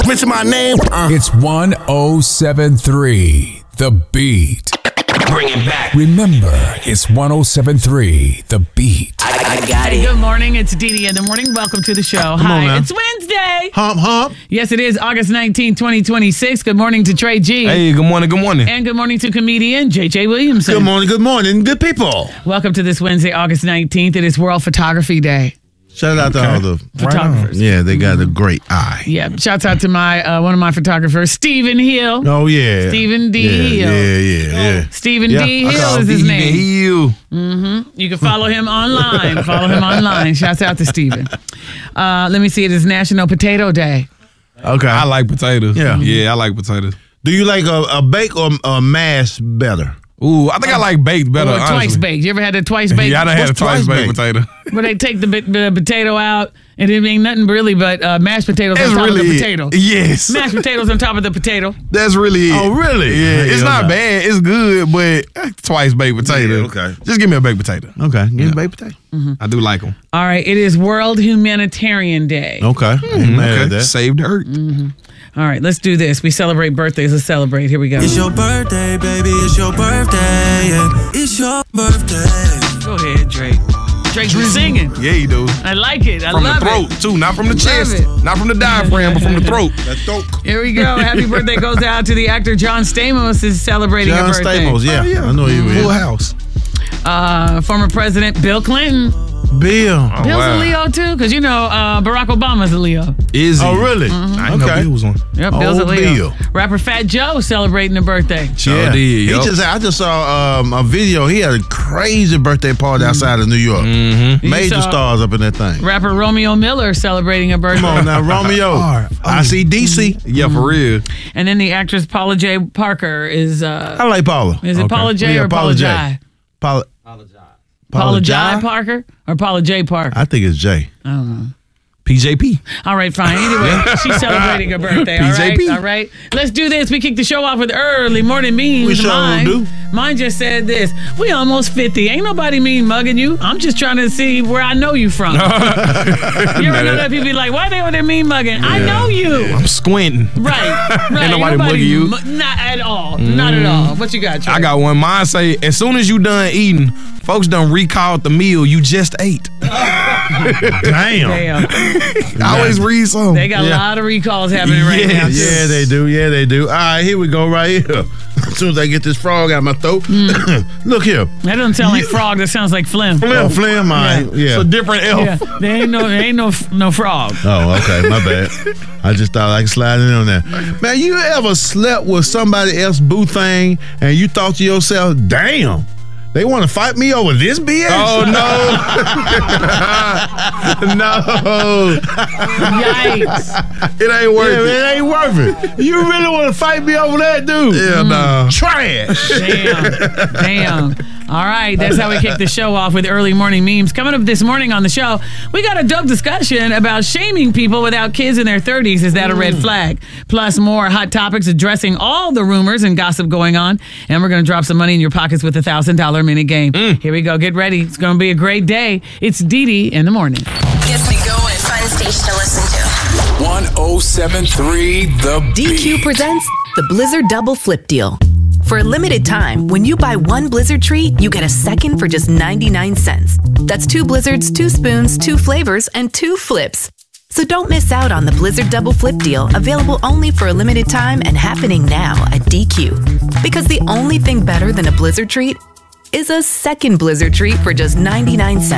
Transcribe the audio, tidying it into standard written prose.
mention my name. It's 1073 The Beat. Bring it back. Remember, it's 1073 The Beat. I got it. Good morning. It's Dee Dee in the morning. Welcome to the show. Hi. It's Wednesday. Hump, hump. Yes, it is August 19, 2026. Good morning to Trey G. Hey, good morning, good morning. And good morning to comedian JJ Williamson. Good morning, good people. Welcome to this Wednesday, August 19th. It is World Photography Day. Shout out to all the photographers. Yeah, they got a great eye. Yeah. Shouts out to my one of my photographers, Stephen Hill. Oh, yeah. Stephen D. Hill. Yeah. Stephen D. Hill is his name. Hill. You can follow him online. Shouts out to Stephen. Let me see. It is National Potato Day. Okay. I like potatoes. Yeah. I like potatoes. Do you like a bake or a mash better? Ooh, I think I like baked better, Or honestly. twice baked. You ever had a twice baked? Yeah, I done had a What's twice twice baked potato. Where they take the potato out and it ain't nothing really but mashed potatoes on That's top really of the it. potato. Yes. Mashed potatoes on top of the potato. That's really it. Oh, really? Yeah, it's not bad. It's good, but twice baked potato. Yeah, okay. Just give me a baked potato. Okay, give me baked potato. I do like them. All right. It is World Humanitarian Day. Okay. Ain't mad at that. Save the earth. All right. Let's do this. We celebrate birthdays. Let's celebrate. Here we go. It's your birthday, baby. It's your birthday. Yeah. It's your birthday. Go ahead, Drake. Drake, you singing. Yeah, you do. I like it. I From love the throat, too. Not from the chest. it. Not from the diaphragm, but from the throat. it. Here we go. Happy birthday goes out to the actor John Stamos is celebrating a John birthday. Stamos, yeah. I know you Full will. house. Former President Bill Clinton. Bill. Bill's wow. a Leo too, because you know Barack Obama's a Leo. Is he? Oh, really? I didn't know Okay. Bill was on. Yep, Bill's a Oh, Leo. Bill. Rapper Fat Joe celebrating a birthday. Sure did, yup. I just saw a video. He had a crazy birthday party outside of New York. Mm-hmm. Major saw- stars up in that thing. Rapper Romeo Miller celebrating a birthday. Come on now, Romeo. I see DC. Yeah, for real. And then the actress Paula J. Parker is I like Paula. is it Paula J Yeah, or Paula J? Paula Paula J. Jai? Parker or Paula J. Parker? I think it's Jay. PJP. All right, fine. Anyway, she's celebrating her birthday. All right, PJP. all right. Let's do this. We kick the show off with early morning memes. We sure Mine, do. mine just said this: we almost 50. Ain't nobody mean mugging you. I'm just trying to see where I know you from. You ever know that people be like, "Why they over there mean mugging?" I know you. I'm squinting. Right. Ain't nobody mugging you. Not at all. Not at all. What you got, Trey? I got one. Mine say, as soon as you done eating, folks done recalled the meal you just ate. Damn. Damn. I always read something. They got a lot of recalls happening right now, too. Yeah, they do. Yeah, they do. All right, here we go right here. As soon as I get this frog out my throat. Look here. That doesn't sound like frog. That sounds like phlegm. Flim, yeah. It's a different elf. Yeah, there ain't no frog. Oh, okay, my bad. I just thought I could slide in on that. Man, you ever slept with somebody else's boo thing and you thought to yourself, damn, they want to fight me over this BS? Oh, no. No. Yikes. It ain't worth Yeah, it. it ain't worth it. You really want to fight me over that, dude? Yeah, no. Trash. Damn. All right, that's how we kick the show off with early morning memes. Coming up this morning on the show, we got a dope discussion about shaming people without kids in their 30s. Is that a red flag? Plus more hot topics addressing all the rumors and gossip going on. And we're going to drop some money in your pockets with a $1,000 minute game. Here we go. Get ready. It's going to be a great day. It's Dee Dee in the morning. Gets me going. Fun station to listen to. 1073 The Beat. DQ presents the Blizzard Double Flip Deal. For a limited time, when you buy one Blizzard treat, you get a second for just 99 cents. That's 2 Blizzards, 2 spoons, 2 flavors, and 2 flips. So don't miss out on the Blizzard Double Flip Deal, available only for a limited time and happening now at DQ. Because the only thing better than a Blizzard treat is a second Blizzard treat for just 99 cents.